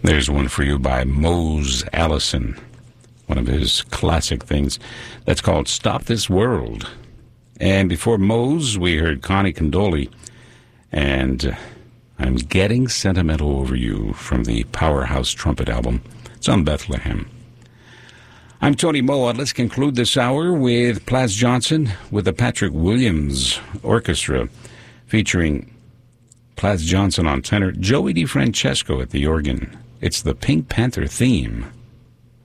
There's one for you by Mose Allison, one of his classic things. That's called Stop This World. And before Mose, we heard Connie Condoli and I'm Getting Sentimental Over You from the Powerhouse Trumpet album. It's on Bethlehem. I'm Tony Moa. Let's conclude this hour with Plas Johnson with the Patrick Williams Orchestra, featuring Plas Johnson on tenor, Joey DeFrancesco at the organ. It's the Pink Panther theme.